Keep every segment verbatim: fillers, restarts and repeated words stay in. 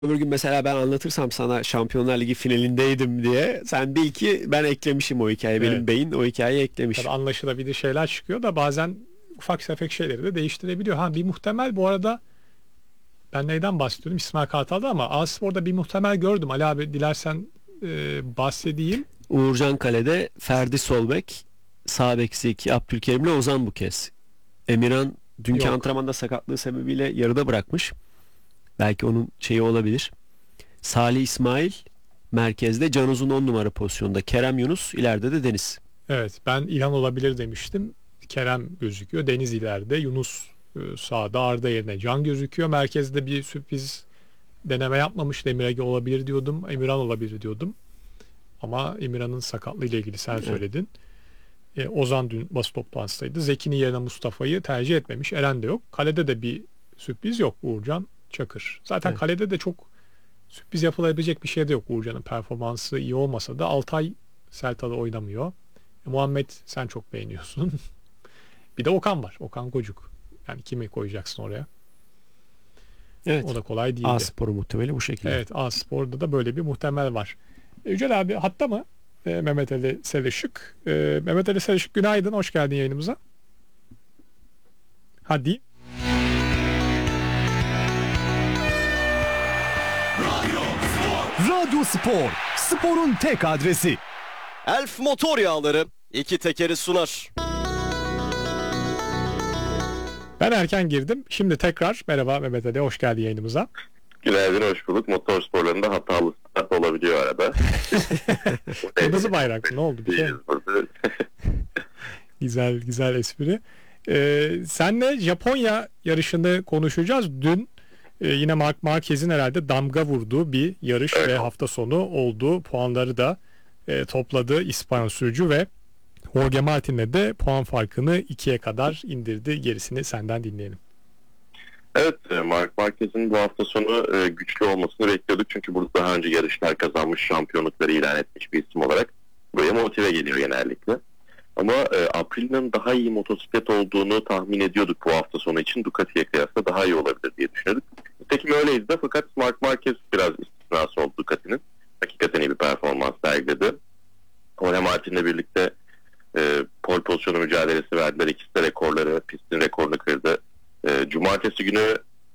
öbür gün mesela ben anlatırsam sana Şampiyonlar Ligi finalindeydim diye, sen bil ki ben eklemişim o hikayeyi. Evet. Benim beyin o hikayeyi Tabii eklemiş. anlaşılabilir şeyler çıkıyor da bazen ufak tefek şeyleri de değiştirebiliyor. Ha, bir muhtemel bu arada, ben neyden bahsediyordum? İsmail Kartal'da, ama A-Spor'da bir muhtemel gördüm. Ali abi, dilersen e, bahsedeyim. Uğurcan kalede, Ferdi sol bek, sağ bek Zeki, Abdülkerim'le Ozan bu kez. Emirhan dünkü Yok. antrenmanda sakatlığı sebebiyle yarıda bırakmış. Belki onun şeyi olabilir. Salih İsmail merkezde, Can Uzun on numara pozisyonda. Kerem Yunus, ileride de Deniz. Evet, ben İlhan olabilir demiştim. Kerem gözüküyor. Deniz ileride. Yunus e, sağda. Arda yerine Can gözüküyor. Merkezde bir sürpriz deneme yapmamış. Demir Ege olabilir diyordum. Emirhan olabilir diyordum. Ama Emirhan'ın sakatlığı ile ilgili sen Evet. söyledin. E, Ozan dün basın toplantısındaydı. Zeki'nin yerine Mustafa'yı tercih etmemiş. Eren de yok. Kalede de bir sürpriz yok. Uğurcan Çakır. Zaten Evet. kalede de çok sürpriz yapılabilecek bir şey de yok. Uğurcan'ın performansı iyi olmasa da Altay Celta'da oynamıyor. E, Muhammed sen çok beğeniyorsun. Bir de Okan var. Okan Gocuk. Yani kimi koyacaksın oraya? O Evet. da kolay A değildi. sporu muhtemeli bu şekilde. Evet, A-Spor'da da böyle bir muhtemel var. E, Yücel abi hatta mı? E, Mehmet Ali Selışık. E, Mehmet Ali Selışık, günaydın. Hoş geldin yayınımıza. Hadi. Radyo Spor, sporun tek adresi. Elf motor yağları iki tekeri sunar. Ben erken girdim. Şimdi tekrar merhaba Mehmet Ali, hoş geldin yayınımıza. Günaydın, hoş bulduk. Motor sporlarında hatalı start olabiliyor arada. Kırmızı bayrak, ne oldu? Bir şey mi? Güzel güzel espri. Ee, senle Japonya yarışını konuşacağız. Dün e, yine Mark Marquez'in herhalde damga vurduğu bir yarış Evet. ve hafta sonu oldu. Puanları da e, topladı İspanyol sürücü ve Jorge Martin'le de puan farkını ikiye kadar indirdi. Gerisini senden dinleyelim. Evet, Mark Marquez'in bu hafta sonu e, güçlü olmasını bekliyorduk. Çünkü burada daha önce yarışlar kazanmış, şampiyonlukları ilan etmiş bir isim olarak buraya motive geliyor genellikle. Ama e, Aprilia'nın daha iyi motosiklet olduğunu tahmin ediyorduk bu hafta sonu için. Ducati'ye kıyasla daha iyi olabilir diye düşünüyorduk. Nitekim öyleydi de, fakat Mark Marquez biraz istisnası oldu Ducati'nin. Hakikaten iyi bir performans sergiledi. Jorge Martin'le birlikte e, pole pozisyonu mücadelesi verdiler. İkisi de rekorları, pistin rekorunu kırdı. E, Cumartesi günü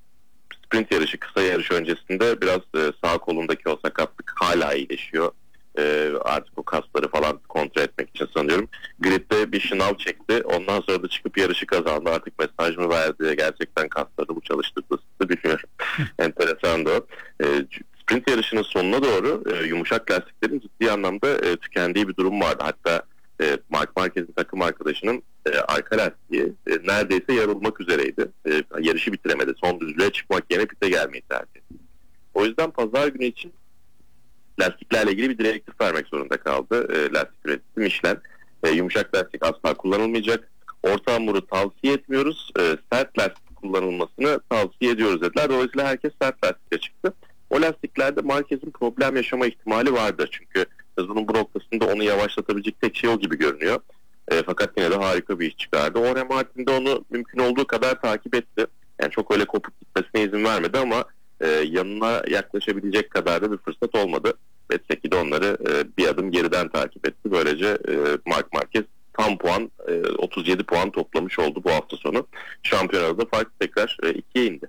sprint yarışı, kısa yarış öncesinde biraz e, sağ kolundaki o sakatlık hala iyileşiyor. E, artık o kasları falan kontrol etmek için sanıyorum. Grid'de bir şınav çekti. Ondan sonra da çıkıp yarışı kazandı. Artık mesaj mı verdi? Gerçekten kaslarını bu çalıştırdı. Bilmiyorum. Enteresan da o. E, sprint yarışının sonuna doğru e, yumuşak lastiklerin ciddi anlamda e, tükendiği bir durum vardı. Hatta e, Mark Marquez'in takım arkadaşının e, arka lastiği e, neredeyse yarılmak üzereydi. E, yarışı bitiremedi. Son düzlüğe çıkmak yerine pite gelmeyi tercih etti. O yüzden pazar günü için lastiklerle ilgili bir direktif vermek zorunda kaldı. E, lastik üreticisi Michelin. E, yumuşak lastik asla kullanılmayacak. Orta hamuru tavsiye etmiyoruz. E, sert lastik kullanılmasını tavsiye ediyoruz dediler. Dolayısıyla herkes sert lastikle çıktı. O lastiklerde Marquez'in problem yaşama ihtimali vardı. Çünkü hızının bu noktasında onu yavaşlatabilecek tek şey o gibi görünüyor. E, fakat yine de harika bir iş çıkardı. Jorge Martin de onu mümkün olduğu kadar takip etti. Yani çok öyle kopuk gitmesine izin vermedi ama e, yanına yaklaşabilecek kadar da bir fırsat olmadı. Betteki de onları e, bir adım geriden takip etti. Böylece e, Mark Marquez tam puan, e, otuz yedi puan toplamış oldu bu hafta sonu. Şampiyonada fark tekrar e, ikiye indi.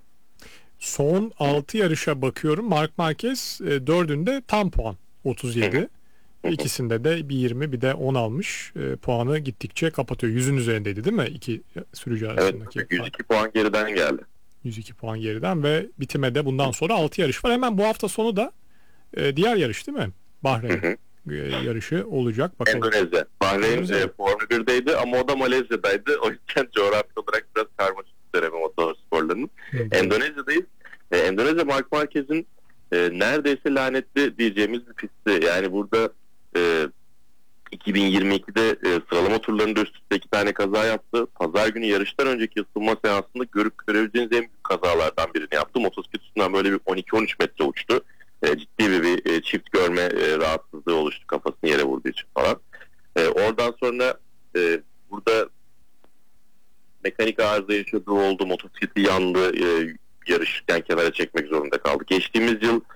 Son altı yarışa bakıyorum. Mark Marquez e, dördünde tam puan otuz yedi. İkisinde de bir yirmi bir de on almış. E, puanı gittikçe kapatıyor. yüzün üzerindeydi değil mi? İki sürücü arasındaki Evet, yüz iki fark. puan geriden geldi. yüz iki puan geriden ve bitime de bundan sonra altı yarış var. Hemen bu hafta sonu da e, diğer yarış değil mi? Bahreyn Hı e, yarışı olacak. Bakalım. Endonezya. Bahreyn Endonezya. e, Formula birdeydi ama o da Malezya'daydı. O yüzden coğrafi olarak biraz karmaşık bir dönemi motorsporlarının. Hı hı. Endonezya'dayız. E, Endonezya Mark Marquez'in e, neredeyse lanetli diyeceğimiz bir pistti. Yani burada e, iki bin yirmi ikide e, sıralama turlarında üst üste iki tane kaza yaptı. Pazar günü yarıştan önceki ısınma seansında görüp görebileceğiniz en büyük kazalardan birini yaptı. Motosiklet üstünden böyle bir on iki on üç metre uçtu. E, ciddi bir, bir e, çift görme e, rahatsızlığı oluştu kafasını yere vurduğu için falan. E, oradan sonra e, burada mekanik arıza yaşadığı oldu. Motosikleti yandı. E, yarışırken kenara çekmek zorunda kaldı. Geçtiğimiz yıl